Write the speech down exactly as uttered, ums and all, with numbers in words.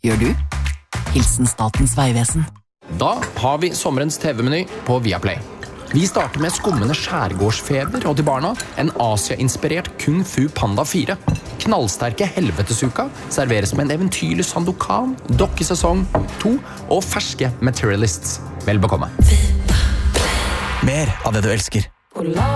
Gjør du? Hilsen Statens vegvesen. Da har vi sommerens T V-meny på Viaplay. Vi starter med skummende skjærgårdsfeber og til barna en Asia-inspirert Kung Fu Panda fire. Knallsterke helvetesuka serveres med en eventyrlig Sandokan, dokkesesong to og ferske Materialists. Vel bekomme. Mer av det du elsker.